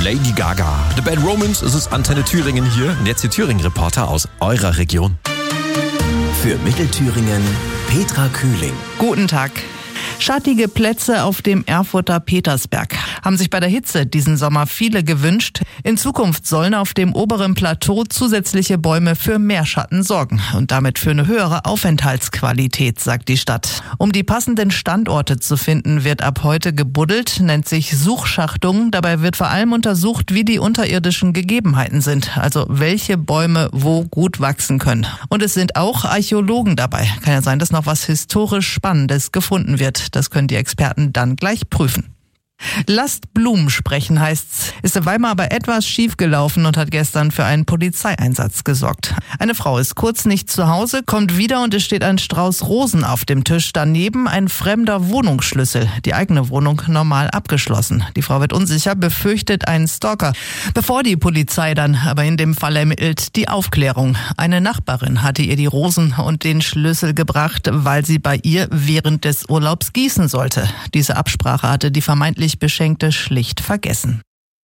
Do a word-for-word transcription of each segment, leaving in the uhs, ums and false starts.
Lady Gaga. The Bad Romance, es ist Antenne Thüringen hier. Und jetzt die Thüringen-Reporter aus eurer Region. Für Mittelthüringen Petra Kühling. Guten Tag. Schattige Plätze auf dem Erfurter Petersberg haben sich bei der Hitze diesen Sommer viele gewünscht. In Zukunft sollen auf dem oberen Plateau zusätzliche Bäume für mehr Schatten sorgen und damit für eine höhere Aufenthaltsqualität, sagt die Stadt. Um die passenden Standorte zu finden, wird ab heute gebuddelt, nennt sich Suchschachtung. Dabei wird vor allem untersucht, wie die unterirdischen Gegebenheiten sind, also welche Bäume wo gut wachsen können. Und es sind auch Archäologen dabei. Kann ja sein, dass noch was historisch Spannendes gefunden wird. Das können die Experten dann gleich prüfen. Lasst Blumen sprechen, heißt's. Ist in Weimar aber etwas schief gelaufen und hat gestern für einen Polizeieinsatz gesorgt. Eine Frau ist kurz nicht zu Hause, kommt wieder und es steht ein Strauß Rosen auf dem Tisch. Daneben ein fremder Wohnungsschlüssel. Die eigene Wohnung normal abgeschlossen. Die Frau wird unsicher, befürchtet einen Stalker. Bevor die Polizei dann aber in dem Fall ermittelt, die Aufklärung. Eine Nachbarin hatte ihr die Rosen und den Schlüssel gebracht, weil sie bei ihr während des Urlaubs gießen sollte. Diese Absprache hatte die vermeintlich Beschenkte schlicht vergessen.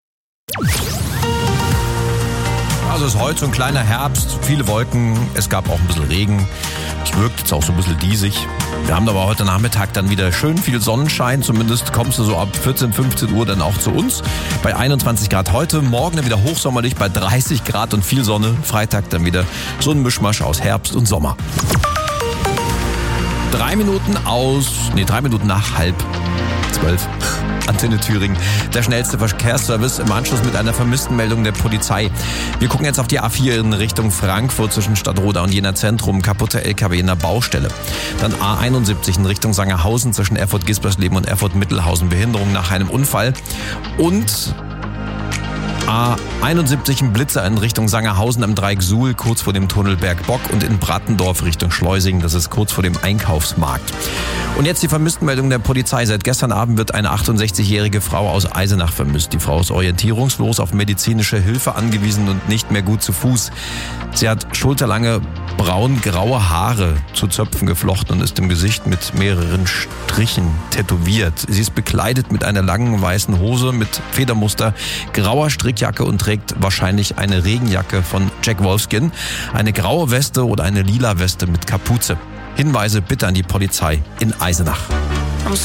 Also es ist heute so ein kleiner Herbst, viele Wolken, es gab auch ein bisschen Regen. Es wirkt jetzt auch so ein bisschen diesig. Wir haben aber heute Nachmittag dann wieder schön viel Sonnenschein. Zumindest kommst du so ab vierzehn, fünfzehn Uhr dann auch zu uns. Bei einundzwanzig Grad heute, morgen dann wieder hochsommerlich bei dreißig Grad und viel Sonne. Freitag dann wieder so ein Mischmasch aus Herbst und Sommer. Drei Minuten aus, nee, drei Minuten nach halb zwölf. Antenne Thüringen, der schnellste Verkehrsservice im Anschluss mit einer Vermisstenmeldung der Polizei. Wir gucken jetzt auf die A vier in Richtung Frankfurt zwischen Stadtroda und Jena Zentrum, kaputte L K W in der Baustelle. Dann A einundsiebzig in Richtung Sangerhausen zwischen Erfurt-Gispersleben und Erfurt-Mittelhausen, Behinderung nach einem Unfall. Und A einundsiebzig ein Blitzer in Richtung Sangerhausen am Dreieck Suhl, kurz vor dem Tunnel Bergbock, und in Brattendorf Richtung Schleusing, das ist kurz vor dem Einkaufsmarkt. Und jetzt die Vermisstenmeldung der Polizei. Seit gestern Abend wird eine achtundsechzigjährige Frau aus Eisenach vermisst. Die Frau ist orientierungslos, auf medizinische Hilfe angewiesen und nicht mehr gut zu Fuß. Sie hat schulterlange braun-graue Haare zu Zöpfen geflochten und ist im Gesicht mit mehreren Strichen tätowiert. Sie ist bekleidet mit einer langen weißen Hose mit Federmuster, grauer Strickjacke und trägt wahrscheinlich eine Regenjacke von Jack Wolfskin, eine graue Weste oder eine lila Weste mit Kapuze. Hinweise bitte an die Polizei in Eisenach.